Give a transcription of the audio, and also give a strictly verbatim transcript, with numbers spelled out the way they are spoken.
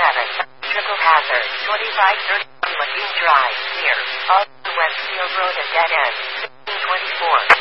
seven. Triple hazard. twenty-five thirty-one Lagoon Drive. Near. All Westfield Road and dead end. fifteen twenty-four.